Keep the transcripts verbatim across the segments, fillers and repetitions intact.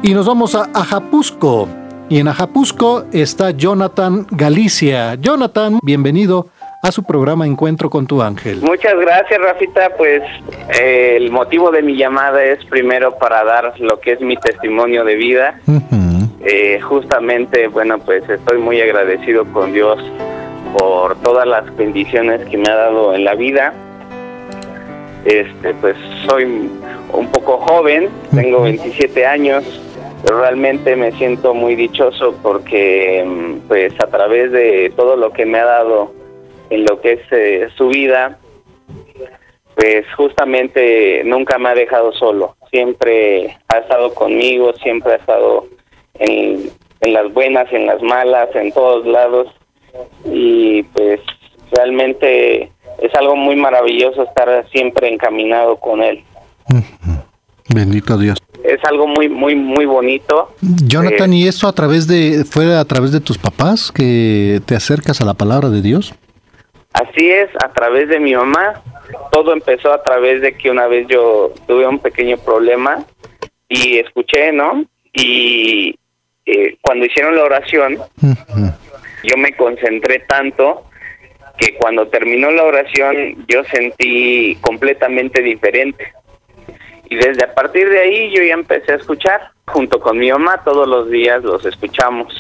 Y nos vamos a Ajapusco. Y en Ajapusco está Jonathan Galicia. Jonathan, bienvenido a su programa Encuentro con tu Ángel. Muchas gracias, Rafita. Pues eh, el motivo de mi llamada es primero para dar lo que es mi testimonio de vida. Uh-huh. Eh, justamente, bueno, pues estoy muy agradecido con Dios por todas las bendiciones que me ha dado en la vida. Este, pues soy un poco joven, tengo veintisiete años, pero realmente me siento muy dichoso porque pues a través de todo lo que me ha dado en lo que es eh, su vida, pues justamente nunca me ha dejado solo, siempre ha estado conmigo, siempre ha estado en, en las buenas, en las malas, en todos lados, y pues realmente es algo muy maravilloso estar siempre encaminado con él. Bendito Dios. Es algo muy, muy, muy bonito. Jonathan, eh, ¿y esto a través de, fue a través de tus papás que te acercas a la palabra de Dios? Así es, a través de mi mamá. Todo empezó a través de que una vez yo tuve un pequeño problema y escuché, ¿no? Y eh, cuando hicieron la oración, uh-huh. yo me concentré tanto que cuando terminó la oración yo sentí completamente diferente. Y desde a partir de ahí yo ya empecé a escuchar, junto con mi mamá, todos los días los escuchamos.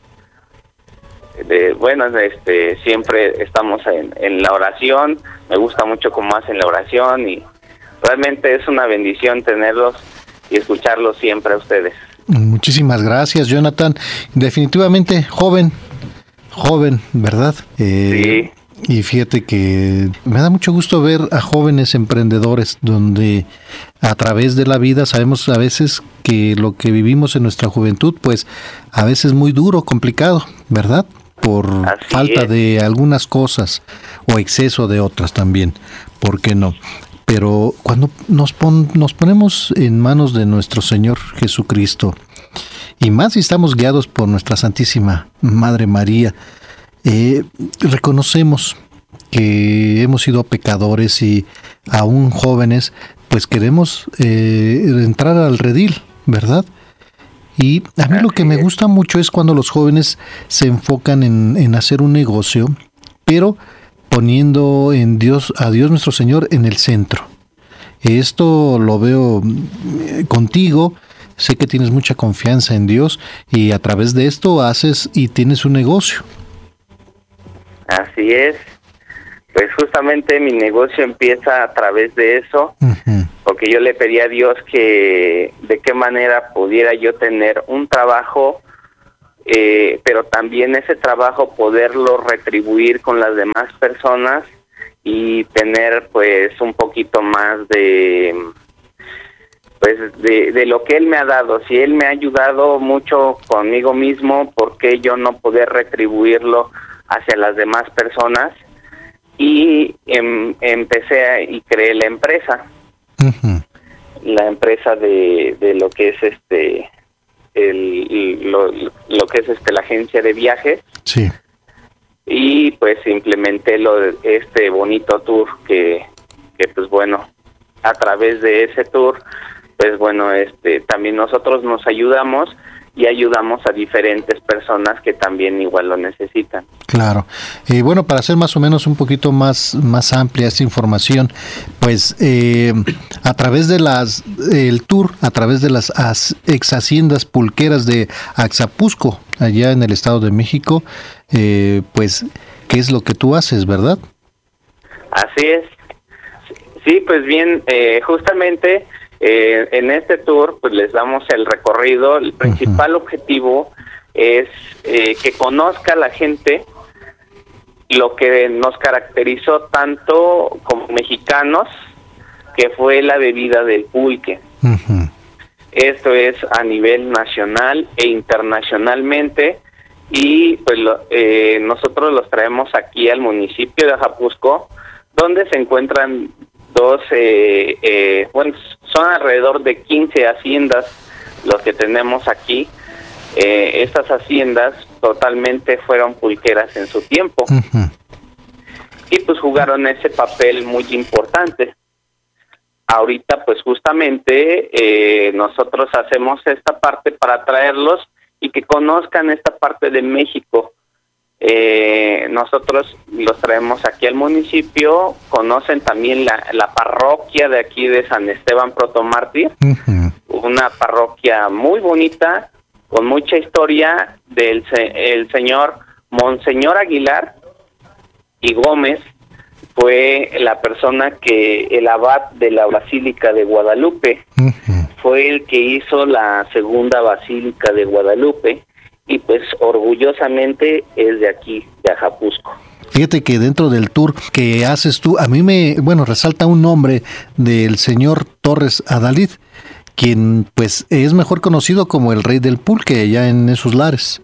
De, bueno, este, siempre estamos en, en la oración, me gusta mucho cómo hacen la oración y realmente es una bendición tenerlos y escucharlos siempre a ustedes. Muchísimas gracias, Jonathan. Definitivamente joven, joven, ¿verdad? Eh, sí. Y fíjate que me da mucho gusto ver a jóvenes emprendedores donde a través de la vida sabemos a veces que lo que vivimos en nuestra juventud, pues a veces es muy duro, complicado, ¿verdad? Por Así falta es. de algunas cosas o exceso de otras también, ¿por qué no? Pero cuando nos, pon, nos ponemos en manos de nuestro Señor Jesucristo, y más si estamos guiados por nuestra Santísima Madre María, Eh, reconocemos que hemos sido pecadores y aún jóvenes, pues queremos eh, entrar al redil, ¿verdad? Y a mí lo que me gusta mucho es cuando los jóvenes se enfocan en, en hacer un negocio, pero poniendo en Dios, a Dios nuestro Señor en el centro. Esto lo veo contigo. Sé que tienes mucha confianza en Dios y a través de esto haces y tienes un negocio. Así es, pues justamente mi negocio empieza a través de eso, uh-huh. porque yo le pedí a Dios que de qué manera pudiera yo tener un trabajo, eh, pero también ese trabajo poderlo retribuir con las demás personas y tener pues un poquito más de pues de, de lo que Él me ha dado. Si Él me ha ayudado mucho conmigo mismo, ¿por qué yo no poder retribuirlo hacia las demás personas? Y em, empecé a, y creé la empresa, uh-huh. la empresa de, de lo que es este el lo, lo que es este la agencia de viajes. Sí. Y pues implementé lo este bonito tour que que pues bueno, a través de ese tour pues bueno, este también nosotros nos ayudamos y ayudamos a diferentes personas que también igual lo necesitan. Claro. Y eh, bueno, para hacer más o menos un poquito más, más amplia esta información, pues eh, a través de las el tour, a través de las as, ex haciendas pulqueras de Axapusco, allá en el Estado de México, eh, pues, ¿qué es lo que tú haces, verdad? Así es. Sí, pues bien, eh, justamente Eh, en este tour pues les damos el recorrido. El principal uh-huh. objetivo es eh, que conozca la gente lo que nos caracterizó tanto como mexicanos, que fue la bebida del pulque. Uh-huh. Esto es a nivel nacional e internacionalmente, y pues lo, eh, nosotros los traemos aquí al municipio de Ajapusco, donde se encuentran dos, eh, eh, bueno, son alrededor de quince haciendas los que tenemos aquí. Eh, estas haciendas totalmente fueron pulqueras en su tiempo. Uh-huh. Y pues jugaron ese papel muy importante. ahorita pues justamente eh, nosotros hacemos esta parte para traerlos y que conozcan esta parte de México. Eh, nosotros los traemos aquí al municipio, conocen también la, la parroquia de aquí de San Esteban Protomártir, uh-huh. Una parroquia muy bonita, con mucha historia del el señor Monseñor Aguilar y Gómez. Fue la persona que el abad de la Basílica de Guadalupe, uh-huh. Fue el que hizo la segunda Basílica de Guadalupe y pues orgullosamente es de aquí, de Ajapuzco. Fíjate que dentro del tour que haces tú, a mí me, bueno, resalta un nombre del señor Torres Adalid, quien pues es mejor conocido como el rey del pulque allá en esos lares.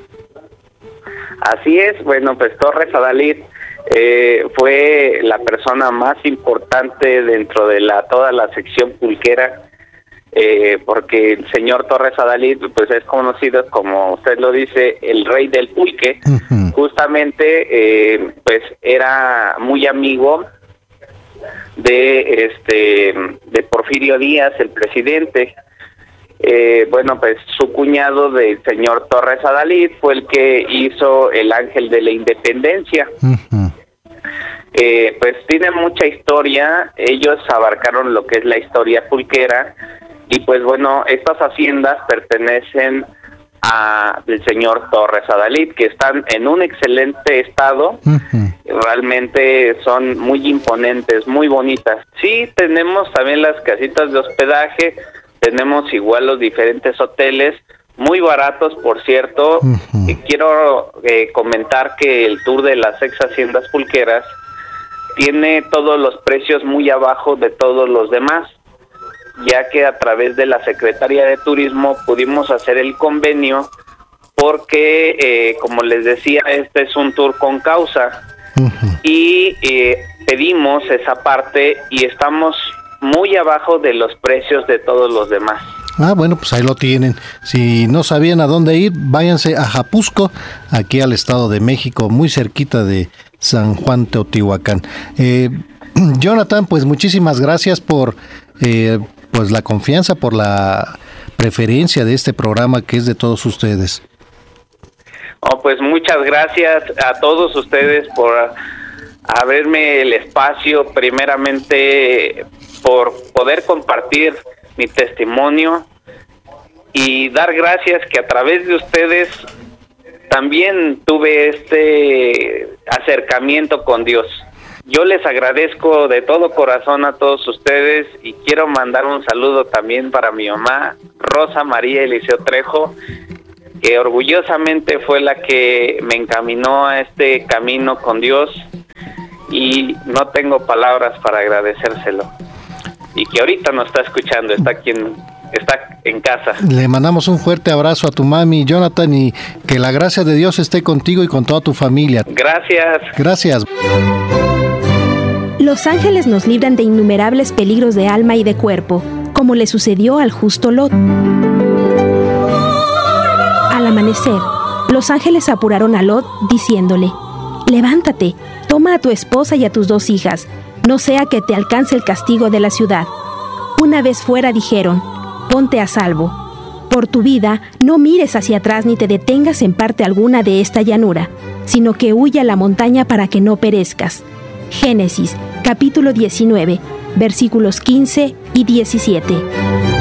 Así es, bueno, pues Torres Adalid eh, fue la persona más importante dentro de la toda la sección pulquera, eh, porque el señor Torres Adalid pues es conocido, como usted lo dice, el rey del pulque. Uh-huh. Justamente eh, pues era muy amigo de este de Porfirio Díaz, el presidente. Eh, bueno, pues su cuñado del señor Torres Adalid fue el que hizo el Ángel de la Independencia. Uh-huh. Eh, pues tiene mucha historia, ellos abarcaron lo que es la historia pulquera y pues bueno, estas haciendas pertenecen a del señor Torres Adalid, que están en un excelente estado. Uh-huh. Realmente son muy imponentes, muy bonitas. Sí, tenemos también las casitas de hospedaje, tenemos igual los diferentes hoteles, muy baratos, por cierto. Uh-huh. Y quiero eh, comentar que el tour de las ex haciendas pulqueras tiene todos los precios muy abajo de todos los demás, ya que a través de la Secretaría de Turismo pudimos hacer el convenio porque, eh, como les decía, este es un tour con causa. Uh-huh. Y eh, pedimos esa parte y estamos muy abajo de los precios de todos los demás. Ah, bueno, pues ahí lo tienen. Si no sabían a dónde ir, váyanse a Ajapuzco, aquí al Estado de México, muy cerquita de San Juan Teotihuacán. Eh, Jonathan, pues muchísimas gracias por eh, pues la confianza, por la preferencia de este programa que es de todos ustedes. Oh, pues muchas gracias a todos ustedes por abrirme el espacio, primeramente por poder compartir mi testimonio y dar gracias que a través de ustedes también tuve este acercamiento con Dios. Yo les agradezco de todo corazón a todos ustedes y quiero mandar un saludo también para mi mamá, Rosa María Eliseo Trejo, que orgullosamente fue la que me encaminó a este camino con Dios y no tengo palabras para agradecérselo. Y que ahorita nos está escuchando, está aquí en, está en casa. Le mandamos un fuerte abrazo a tu mami, Jonathan, y que la gracia de Dios esté contigo y con toda tu familia. Gracias. Gracias. Los ángeles nos libran de innumerables peligros de alma y de cuerpo, como le sucedió al justo Lot. Al amanecer, los ángeles apuraron a Lot, diciéndole: levántate, toma a tu esposa y a tus dos hijas, no sea que te alcance el castigo de la ciudad. Una vez fuera dijeron: ponte a salvo. Por tu vida, no mires hacia atrás ni te detengas en parte alguna de esta llanura, sino que huya a la montaña para que no perezcas. Génesis, capítulo diecinueve, versículos quince y diecisiete.